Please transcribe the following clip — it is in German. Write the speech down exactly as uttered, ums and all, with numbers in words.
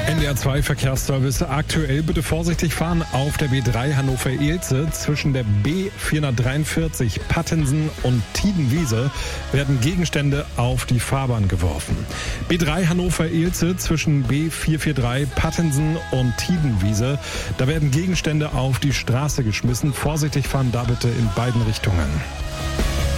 N D R zwei Verkehrsservice. Aktuell bitte vorsichtig fahren auf der B drei Hannover-Elze. Zwischen der B vierhundertdreiundvierzig Pattensen und Tiedenwiese werden Gegenstände auf die Fahrbahn geworfen. B drei Hannover-Elze zwischen B vierhundertdreiundvierzig Pattensen und Tiedenwiese. Da werden Gegenstände auf die Straße geschmissen. Vorsichtig fahren da bitte in beiden Richtungen.